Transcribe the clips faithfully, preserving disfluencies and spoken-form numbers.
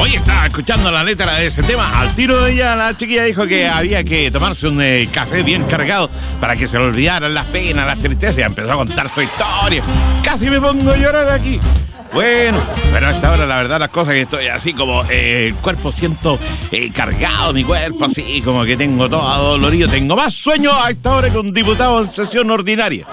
Hoy estaba escuchando la letra de ese tema. Al tiro de ella, la chiquilla dijo que había que tomarse un eh, café bien cargado para que se le olvidaran las penas, las tristezas. Y empezó a contar su historia. Casi me pongo a llorar aquí. Bueno, pero a esta hora la verdad las cosas que estoy así como eh, el cuerpo siento eh, cargado, mi cuerpo así como que tengo todo dolorido. Tengo más sueño a esta hora que un diputado en sesión ordinaria.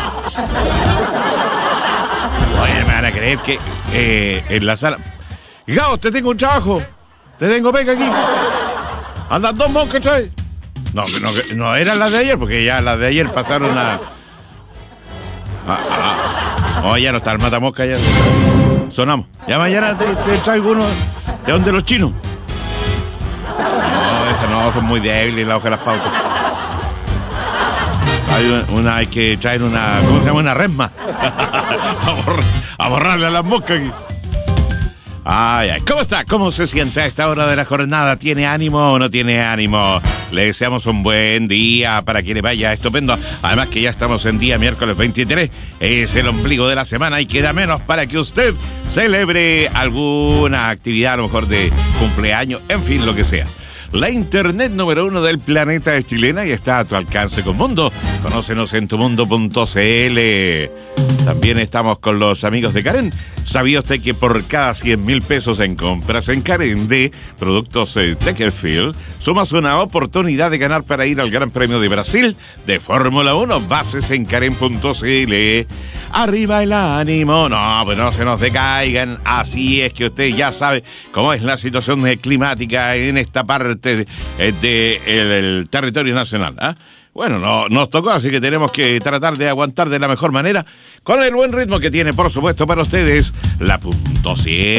Oye, me van a creer que eh, en la sala... Gao, te tengo un trabajo. Te tengo peca aquí. Andan dos moscas, ¿sabes? No, no, no eran las de ayer, porque ya las de ayer pasaron a... Ah, ah. Oh, ya no está el matamosca, ya sonamos. Ya mañana te, te traigo uno de donde los chinos. No, esas no, son muy débiles las hojas de las pautas. Hay una, una, hay que traer una, ¿cómo se llama? Una resma. a, borrar, a borrarle a las moscas aquí. Ay, ay, ¿cómo está? ¿Cómo se siente a esta hora de la jornada? ¿Tiene ánimo o no tiene ánimo? Le deseamos un buen día para que le vaya estupendo. Además que ya estamos en día miércoles veintitrés. Es el ombligo de la semana y queda menos para que usted celebre alguna actividad, a lo mejor de cumpleaños, en fin, lo que sea. La internet número uno del planeta es chilena y está a tu alcance con Mundo. Conócenos en tumundo punto cl. También estamos con los amigos de Karen. ¿Sabía usted que por cada cien mil pesos en compras en Karen de productos eh, Techfield, sumas una oportunidad de ganar para ir al Gran Premio de Brasil de Fórmula uno? Bases en karen punto cl. Arriba el ánimo. No, pues no se nos decaigan. Así es que usted ya sabe cómo es la situación climática en esta parte del de, de territorio nacional, ¿eh? Bueno, no, nos tocó, así que tenemos que tratar de aguantar de la mejor manera con el buen ritmo que tiene, por supuesto, para ustedes la punto cien.